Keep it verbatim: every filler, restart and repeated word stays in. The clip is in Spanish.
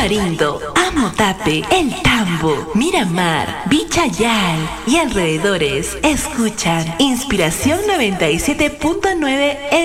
Tamarindo, Amotape, El Tambo, Miramar, Vichayal y alrededores escuchan Inspiración noventa y siete punto nueve